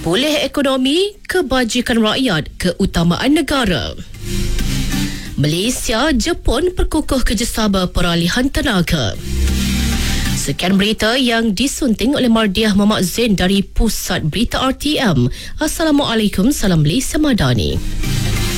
Pulih ekonomi, kebajikan rakyat, keutamaan negara. Malaysia, Jepun perkukuh kerjasama peralihan tenaga. Sekian berita yang disunting oleh Mardiah Muhammad Zain dari Pusat Berita RTM. Assalamualaikum, salam Malaysia Madani.